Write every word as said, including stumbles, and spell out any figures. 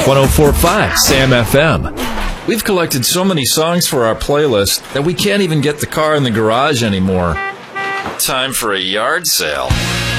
one oh four point five Sam F M. We've collected so many songs for our playlist that we can't even get the car in the garage anymore. Time for a yard sale.